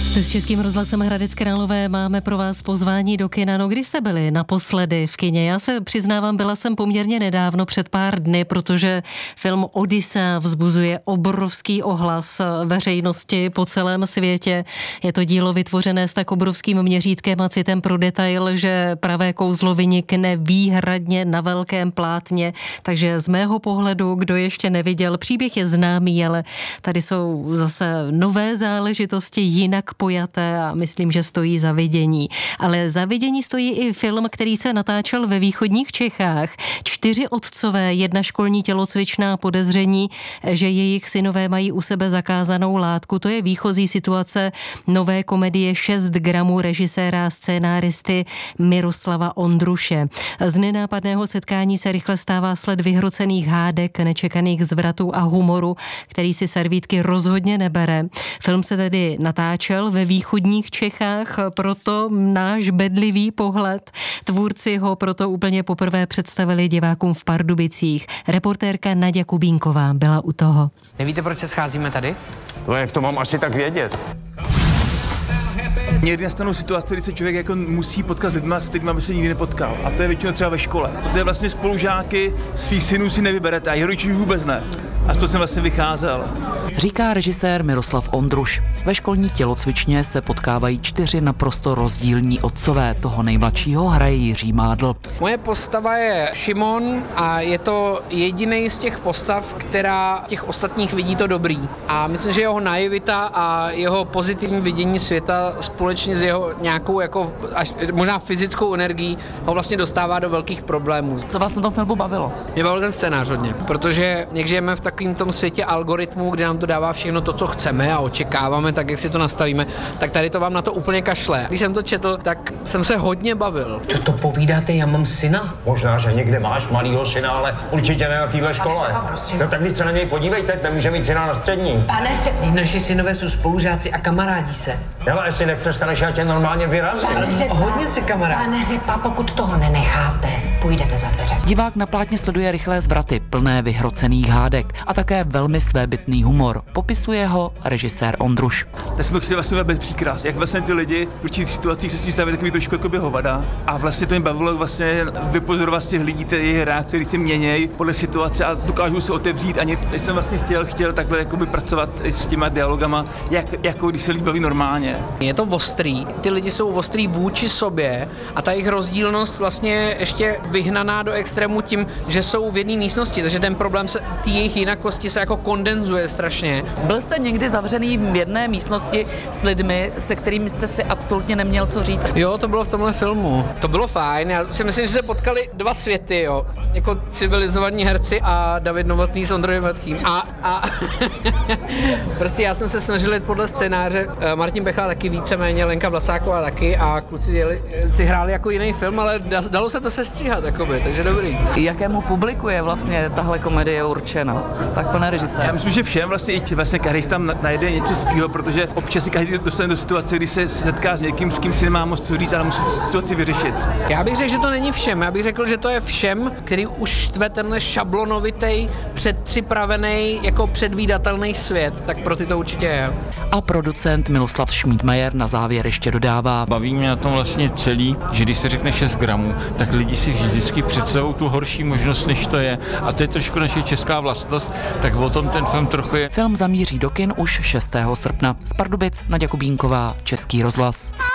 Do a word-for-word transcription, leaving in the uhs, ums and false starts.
Jste s Českým rozhlasem Hradec Králové, máme pro vás pozvání do kina. No, kdy jste byli naposledy v kině? Já se přiznávám, byla jsem poměrně nedávno, před pár dny, protože film Odyssea vzbuzuje obrovský ohlas veřejnosti po celém světě. Je to dílo vytvořené s tak obrovským měřítkem a citem pro detail, že pravé kouzlo vynikne výhradně na velkém plátně. Takže z mého pohledu, kdo ještě neviděl, příběh je známý, ale tady jsou zase nové záležitosti, jinak pojaté a myslím, že stojí za vidění. Ale za vidění stojí i film, který se natáčel ve východních Čechách. Čtyři otcové, jedna školní tělocvičná podezření, že jejich synové mají u sebe zakázanou látku. To je výchozí situace nové komedie šest gramů režiséra a scénáristy Miroslava Ondruše. Z nenápadného setkání se rychle stává sled vyhrocených hádek, nečekaných zvratů a humoru, který si servítky rozhodně nebere. Film se tedy natáčel ve východních Čechách, proto náš bedlivý pohled. Tvůrci ho proto úplně poprvé představili divákům v Pardubicích. Reportérka Naďa Kubínková byla u toho. Nevíte, proč se scházíme tady? No, jak to mám asi tak vědět? Někdy nastanou situace, kdy se člověk jako musí potkat s lidma, s kterými by se nikdy nepotkal. A to je většinou třeba ve škole. Protože vlastně spolužáky svých synů si nevyberete a jeho rodičů vůbec ne. A z toho jsem vlastně vycházel. Říká režisér Miroslav Ondruš. Ve školní tělocvičně se potkávají čtyři naprosto rozdílní otcové. Toho nejmladšího hraje Jiří Mádl. Moje postava je Šimon a je to jediný z těch postav, která těch ostatních vidí to dobrý. A myslím, že jeho naivita a jeho pozitivní vidění světa společně s jeho nějakou jako až možná fyzickou energií ho vlastně dostává do velkých problémů. Co vás na tom filmu bavilo? Mě bavil ten scénář hodně, protože jak žijeme v takovém tom světě algoritmů, kde nám to dává všechno to, co chceme a očekáváme, tak jak si to nastavíme, tak tady to vám na to úplně kašle. Když jsem to četl, tak jsem se hodně bavil. Co to povídáte, já mám syna? Možná, že někde máš malýho syna, ale určitě ne na téhle škole. No tak když se na něj podívejte, nemůže mít syna na střední. Pane se... Naši synové jsou spolužáci a kamarádí se. Ale jestli nepřestaneš, já tě normálně vyrazím. Ale hodně se kamarád. Pane Řepa, pokud toho nenecháte, půjdete za dveře. Divák na plátně sleduje rychlé zvraty, plné vyhrocených hádek a také velmi svébytný humor. Popisuje ho režisér Ondruš. Tak jsem to chtěl vlastně bez příkras, jak vlastně ty lidi v určitých situacích se s tím staví takový trošku jako by hovada. A vlastně to mě bavilo vlastně vypozorovat z těch lidí, ty jejich reakce, když se měnějí podle situace a dokážou se otevřít. A teď jsem vlastně chtěl, chtěl takhle jakoby pracovat s těma dialogama, jak, jako když se lidi baví normálně. Je to ostrý, ty lidi jsou ostrý vůči sobě a ta jejich rozdílnost vlastně ještě vyhnaná do extrému tím, že jsou v jedné místnosti, takže ten problém se, ty jejich jinakosti se jako kondenzuje strašně. Byl jste někdy zavřený v jedné místnosti s lidmi, se kterými jste si absolutně neměl co říct? Jo, to bylo v tomhle filmu. To bylo fajn, já si myslím, že se potkali dva světy, jo. Jako civilizovaní herci a David Novotný s Ondrojem Vatchým. A, a prostě já jsem se snažil jít podle scénáře, Martin Pechla taky víceméně, Lenka Vlasáková taky a kluci jeli, si hráli jako jiný film, ale dalo se to sestříhat, jakoby, takže dobrý. Jakému publiku je vlastně tahle komedie určena? Tak pane režisér. Já myslím, že všem vlastně i vlastně každý tam najde něco svýho, protože občas si každý dostane do situace, kdy se setká s někým, s kým si nemá moc co říct, ale musí situaci vyřešit. Já bych řekl, že to není všem. Já bych řekl, že to je všem, který už štve tenhle šablonovitej, předpřipravený, jako předvídatelný svět, tak pro ty to určitě je. A producent Miloslav Šmídmajer na závěr ještě dodává. Baví mě na tom vlastně celý, že když se řekne šest gramů, tak lidi si vždycky představují tu horší možnost, než to je. A to je trošku naše česká vlastnost, tak o tom ten film trochu je. Film zamíří do kin už šestého srpna. Z Pardubic Naďa Kubínková, Český rozhlas.